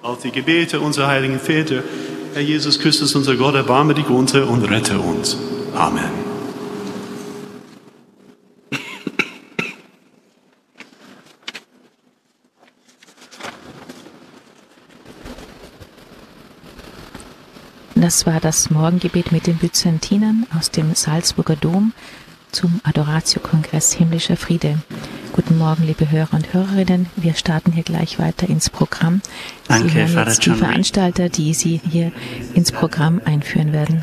auf die Gebete unserer heiligen Väter. Herr Jesus Christus, unser Gott, erbarme dich unser und rette uns. Amen. Das war das Morgengebet mit den Byzantinern aus dem Salzburger Dom zum Adoratio-Kongress Himmlischer Friede. Guten Morgen, liebe Hörer und Hörerinnen. Wir starten hier gleich weiter ins Programm. Sie hören jetzt die Veranstalter, die Sie hier ins Programm einführen werden.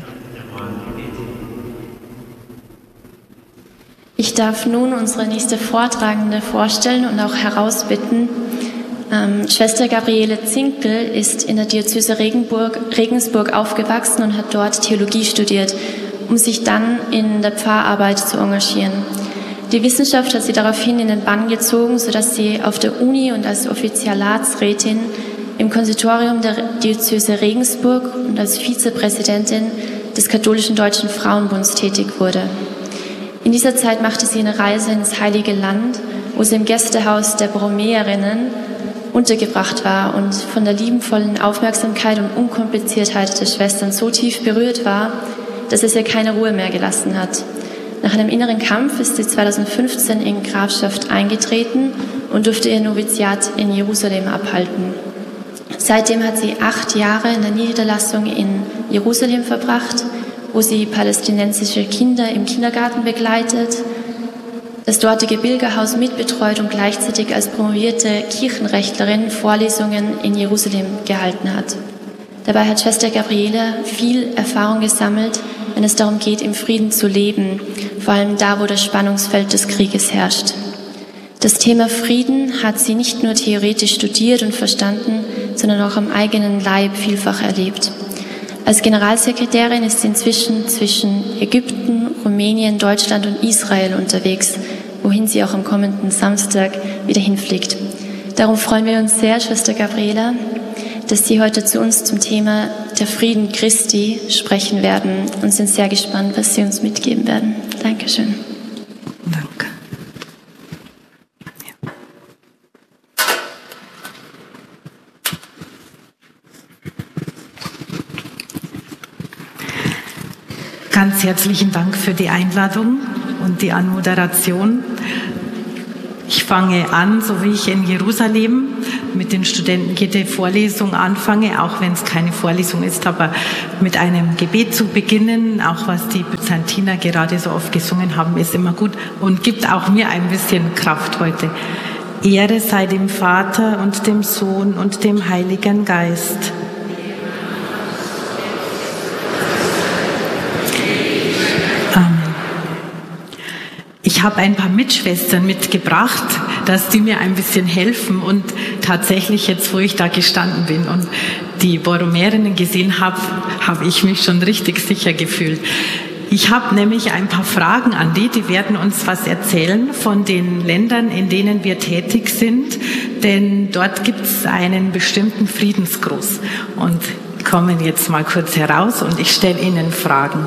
Ich darf nun unsere nächste Vortragende vorstellen und auch herausbitten. Schwester Gabriele Zinkel ist in der Diözese Regensburg aufgewachsen und hat dort Theologie studiert, um sich dann in der Pfarrarbeit zu engagieren. Die Wissenschaft hat sie daraufhin in den Bann gezogen, sodass sie auf der Uni und als Offizialatsrätin im Konsistorium der Diözese Regensburg und als Vizepräsidentin des Katholischen Deutschen Frauenbunds tätig wurde. In dieser Zeit machte sie eine Reise ins Heilige Land, wo sie im Gästehaus der Borromäerinnen untergebracht war und von der liebenvollen Aufmerksamkeit und Unkompliziertheit der Schwestern so tief berührt war, dass es ihr keine Ruhe mehr gelassen hat. Nach einem inneren Kampf ist sie 2015 in Grafschaft eingetreten und durfte ihr Noviziat in Jerusalem abhalten. Seitdem hat sie 8 Jahre in der Niederlassung in Jerusalem verbracht, wo sie palästinensische Kinder im Kindergarten begleitet, das dortige Pilgerhaus mitbetreut und gleichzeitig als promovierte Kirchenrechtlerin Vorlesungen in Jerusalem gehalten hat. Dabei hat Schwester Gabriele viel Erfahrung gesammelt, wenn es darum geht, im Frieden zu leben, vor allem da, wo das Spannungsfeld des Krieges herrscht. Das Thema Frieden hat sie nicht nur theoretisch studiert und verstanden, sondern auch am eigenen Leib vielfach erlebt. Als Generalsekretärin ist sie inzwischen zwischen Ägypten, Rumänien, Deutschland und Israel unterwegs, wohin sie auch am kommenden Samstag wieder hinfliegt. Darum freuen wir uns sehr, Schwester Gabriela, dass Sie heute zu uns zum Thema der Frieden Christi sprechen werden und sind sehr gespannt, was Sie uns mitgeben werden. Dankeschön. Danke. Ganz herzlichen Dank für die Einladung und die Anmoderation. Ich fange an, so wie ich in Jerusalem mit den Studenten jede Vorlesung anfange, auch wenn es keine Vorlesung ist, aber mit einem Gebet zu beginnen, auch was die Byzantiner gerade so oft gesungen haben, ist immer gut und gibt auch mir ein bisschen Kraft heute. Ehre sei dem Vater und dem Sohn und dem Heiligen Geist. Ich habe ein paar Mitschwestern mitgebracht, dass die mir ein bisschen helfen und tatsächlich jetzt, wo ich da gestanden bin und die Borromäerinnen gesehen habe, habe ich mich schon richtig sicher gefühlt. Ich habe nämlich ein paar Fragen an die werden uns was erzählen von den Ländern, in denen wir tätig sind, denn dort gibt es einen bestimmten Friedensgruß und kommen jetzt mal kurz heraus und ich stelle Ihnen Fragen.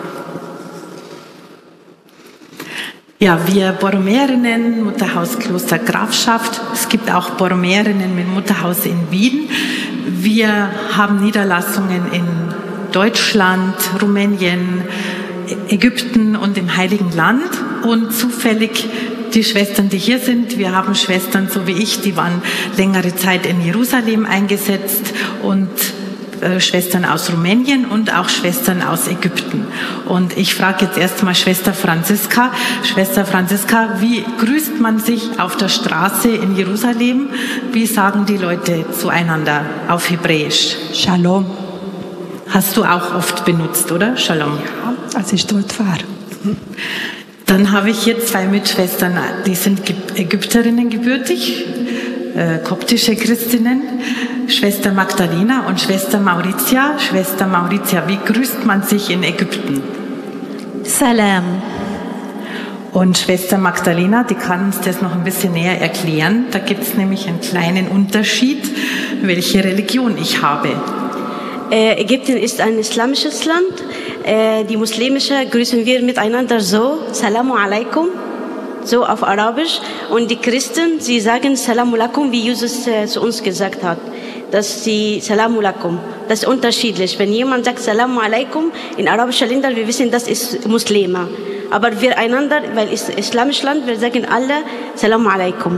Ja, wir Borromäerinnen, Mutterhaus Kloster Grafschaft, es gibt auch Borromäerinnen mit Mutterhaus in Wien. Wir haben Niederlassungen in Deutschland, Rumänien, Ägypten und im Heiligen Land. Und zufällig die Schwestern, die hier sind, wir haben Schwestern, so wie ich, die waren längere Zeit in Jerusalem eingesetzt und Schwestern aus Rumänien und auch Schwestern aus Ägypten. Und ich frage jetzt erstmal Schwester Franziska. Schwester Franziska, wie grüßt man sich auf der Straße in Jerusalem? Wie sagen die Leute zueinander auf Hebräisch? Shalom. Hast du auch oft benutzt, oder? Shalom. Ja, als ich dort war. Dann habe ich hier 2 Mitschwestern, die sind Ägypterinnen gebürtig, koptische Christinnen, Schwester Magdalena und Schwester Mauritia. Schwester Mauritia, wie grüßt man sich in Ägypten? Salam. Und Schwester Magdalena, die kann uns das noch ein bisschen näher erklären. Da gibt es nämlich einen kleinen Unterschied, welche Religion ich habe. Ägypten ist ein islamisches Land. Die muslimische grüßen wir miteinander so, Salamu alaikum, so auf Arabisch. Und die Christen, sie sagen Salamu alaikum, wie Jesus zu uns gesagt hat. dass sie Salamu alaikum. Das ist unterschiedlich. Wenn jemand sagt Salamu alaikum in arabischen Ländern, wir wissen, das ist Muslime. Aber wir einander, weil es ist islamisches Land, wir sagen alle Salamu alaikum.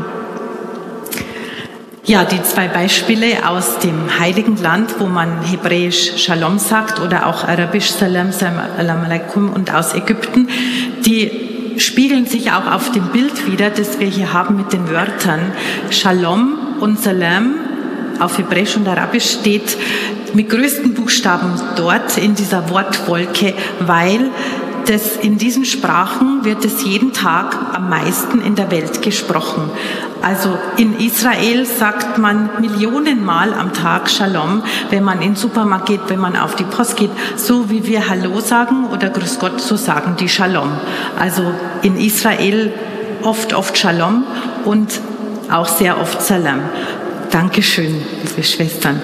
Ja, die zwei Beispiele aus dem Heiligen Land, wo man hebräisch Shalom sagt oder auch arabisch Salam, Salam alaikum und aus Ägypten, die spiegeln sich auch auf dem Bild wieder, das wir hier haben mit den Wörtern Shalom und Salam. Auf Hebräisch und Arabisch steht mit größten Buchstaben dort in dieser Wortwolke, weil das in diesen Sprachen wird es jeden Tag am meisten in der Welt gesprochen. Also in Israel sagt man Millionenmal am Tag Shalom, wenn man in den Supermarkt geht, wenn man auf die Post geht, so wie wir Hallo sagen oder Grüß Gott, so sagen die Shalom. Also in Israel oft Shalom und auch sehr oft Salam. Dankeschön, liebe Schwestern.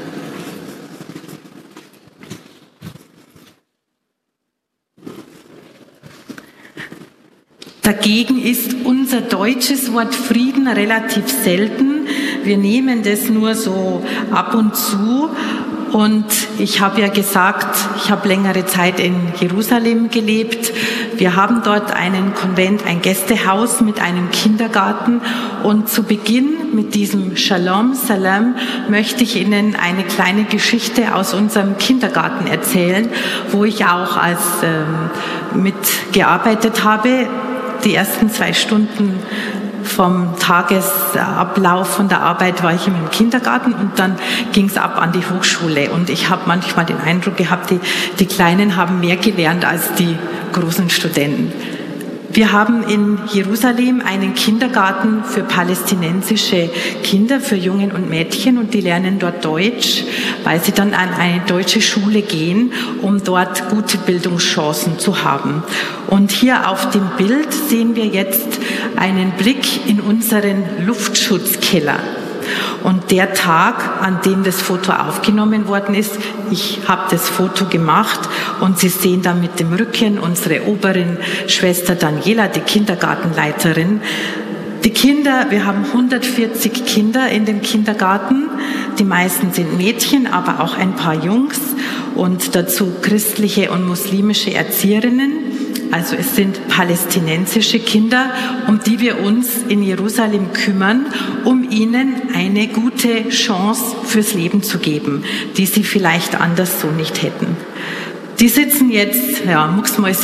Dagegen ist unser deutsches Wort Frieden relativ selten. Wir nehmen das nur so ab und zu. Und ich habe ja gesagt, ich habe längere Zeit in Jerusalem gelebt. Wir haben dort einen Konvent, ein Gästehaus mit einem Kindergarten. Und zu Beginn mit diesem Shalom, Salam, möchte ich Ihnen eine kleine Geschichte aus unserem Kindergarten erzählen, wo ich auch mitgearbeitet habe. Die ersten 2 Stunden vom Tagesablauf von der Arbeit war ich im Kindergarten und dann ging es ab an die Hochschule. Und ich habe manchmal den Eindruck gehabt, die Kleinen haben mehr gelernt als die großen Studenten. Wir haben in Jerusalem einen Kindergarten für palästinensische Kinder, für Jungen und Mädchen, und die lernen dort Deutsch, weil sie dann an eine deutsche Schule gehen, um dort gute Bildungschancen zu haben. Und hier auf dem Bild sehen wir jetzt einen Blick in unseren Luftschutzkeller. Und der Tag, an dem das Foto aufgenommen worden ist, ich habe das Foto gemacht und Sie sehen da mit dem Rücken unsere oberen Schwester Daniela, die Kindergartenleiterin. Die Kinder, wir haben 140 Kinder in dem Kindergarten. Die meisten sind Mädchen, aber auch ein paar Jungs und dazu christliche und muslimische Erzieherinnen. Also es sind palästinensische Kinder, um die wir uns in Jerusalem kümmern, um ihnen eine gute Chance fürs Leben zu geben, die sie vielleicht anders so nicht hätten. Die sitzen jetzt, ja,